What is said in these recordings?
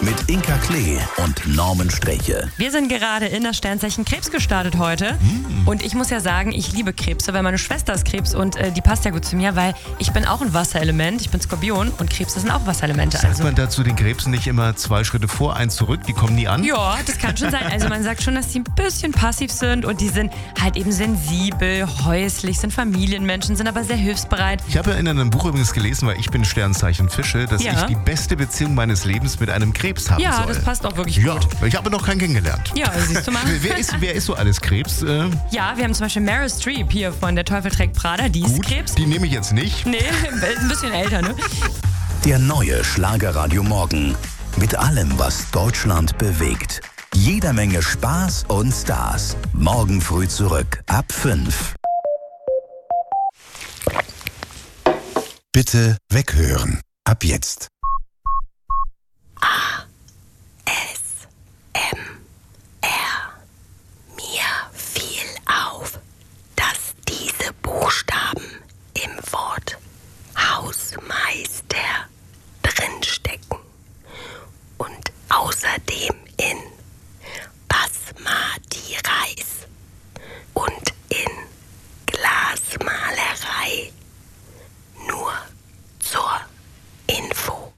mit Inka Klee und Norman Sträche. Wir sind gerade in das Sternzeichen Krebs gestartet heute. Und ich muss ja sagen, ich liebe Krebse, weil meine Schwester ist Krebs und die passt ja gut zu mir, weil ich bin auch ein Wasserelement. Ich bin Skorpion und Krebse sind auch Wasserelemente. Sagt man dazu den Krebsen nicht immer 2 Schritte vor, 1 zurück? Die kommen nie an? Ja, das kann schon sein. Also man sagt schon, dass die ein bisschen passiv sind und die sind halt eben sensibel, häuslich, sind Familienmenschen, sind aber sehr hilfsbereit. Ich habe in einem Buch übrigens gelesen, weil ich bin Sternzeichen Fische, dass ich die beste Beziehung meines Lebens mit einem Krebs haben soll. Ja, das passt auch wirklich gut. Ich habe noch keinen kennengelernt. Ja, siehst du mal. Wer ist so alles Krebs? Ja, wir haben zum Beispiel Meryl Streep hier von Der Teufel trägt Prada, die ist Krebs. Die nehme ich jetzt nicht. Nee, ein bisschen älter, ne? Der neue Schlagerradio Morgen. Mit allem, was Deutschland bewegt. Jeder Menge Spaß und Stars. Morgen früh zurück, ab 5. Bitte weghören. Ab jetzt. Mir fiel auf, dass diese Buchstaben im Wort Hausmeister drinstecken und außerdem in Basmati Reis und in Glasmalerei. Nur zur Info.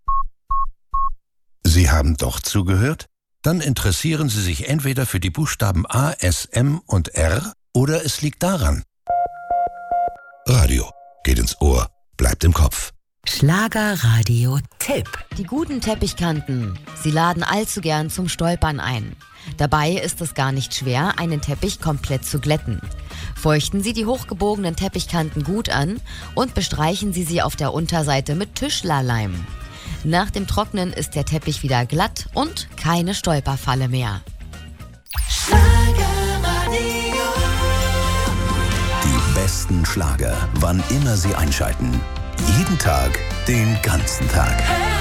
Sie haben doch zugehört? Dann interessieren Sie sich entweder für die Buchstaben A, S, M und R oder es liegt daran. Radio geht ins Ohr, bleibt im Kopf. Schlagerradio-Tipp. Die guten Teppichkanten, sie laden allzu gern zum Stolpern ein. Dabei ist es gar nicht schwer, einen Teppich komplett zu glätten. Feuchten Sie die hochgebogenen Teppichkanten gut an und bestreichen Sie sie auf der Unterseite mit Tischlerleim. Nach dem Trocknen ist der Teppich wieder glatt und keine Stolperfalle mehr. Die besten Schlager, wann immer Sie einschalten. Jeden Tag, den ganzen Tag.